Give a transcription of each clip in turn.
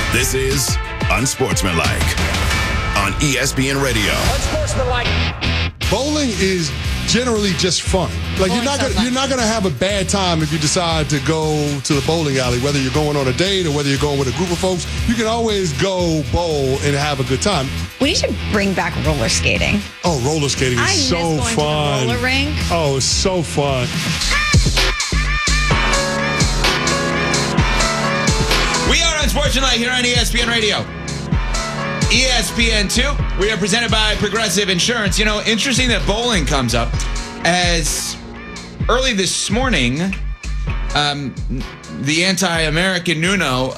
This is Unsportsmanlike on ESPN Radio. Unsportsmanlike. Bowling is generally just fun. Like you're not gonna have a bad time if you decide to go to the bowling alley, whether you're going on a date or whether you're going with a group of folks. You can always go bowl and have a good time. We should bring back roller skating. Oh, roller skating is so going fun. To the roller rink. Oh, it's so fun. We are Unsportsmanlike here on ESPN Radio. ESPN2. We are presented by Progressive Insurance. You know, interesting that bowling comes up as early this morning, the anti-American Nuno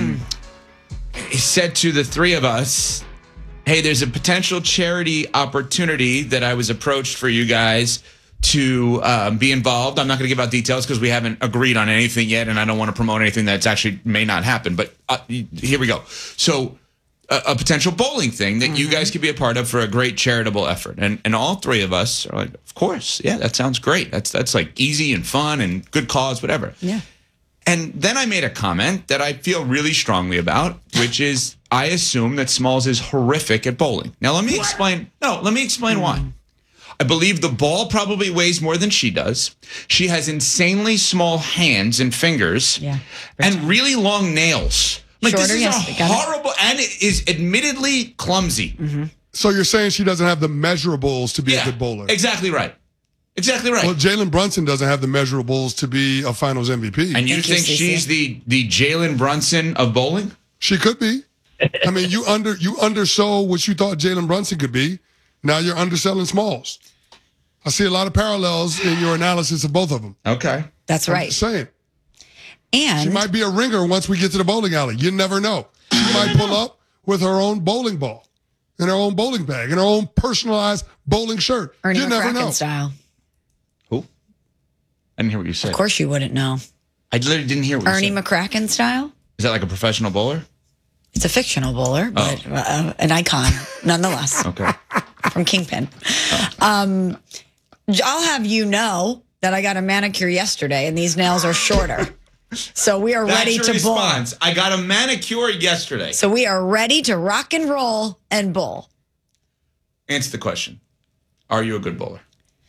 said to the three of us, hey, there's a potential charity opportunity that I was approached for you guys to be involved. I'm not going to give out details because we haven't agreed on anything yet, and I don't want to promote anything that's actually may not happen. But here we go. So a potential bowling thing that you guys could be a part of for a great charitable effort. And all three of us are like, of course, yeah, that sounds great. That's like easy and fun and good cause, whatever. Yeah. And then I made a comment that I feel really strongly about, which is I assume that Smalls is horrific at bowling. Now, let me explain. No, let me explain why. I believe the ball probably weighs more than she does. She has insanely small hands and fingers and really long nails. Like, Shorter, this is yes, a horrible, and it is admittedly clumsy. So you're saying she doesn't have the measurables to be a good bowler? Exactly right. Exactly right. Well, Jalen Brunson doesn't have the measurables to be a Finals MVP. And you think she's the Jalen Brunson of bowling? She could be. I mean, you undersold what you thought Jalen Brunson could be. Now you're underselling Smalls. I see a lot of parallels in your analysis of both of them. Okay. That's I'm right. just saying. And She might be a ringer once we get to the bowling alley. You never know. She might pull up with her own bowling ball and her own bowling bag and her own personalized bowling shirt. Ernie You never McCracken know. style. Who? I didn't hear what you said. Of course you wouldn't know. I literally didn't hear what you Ernie said. McCracken style? Is that like a professional bowler? It's a fictional bowler, but an icon nonetheless. Okay. From Kingpin. I'll have you know that I got a manicure yesterday and these nails are shorter. So we are ready That's your to bowl. response. I got a manicure yesterday. So we are ready to rock and roll and bowl. Answer the question. Are you a good bowler?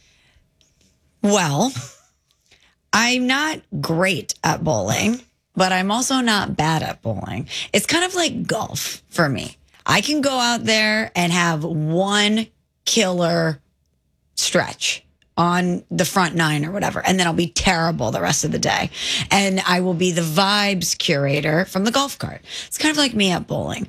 Well, I'm not great at bowling, but I'm also not bad at bowling. It's kind of like golf for me. I can go out there and have one killer stretch on the front nine or whatever, and then I'll be terrible the rest of the day. And I will be the vibes curator from the golf cart. It's kind of like me at bowling.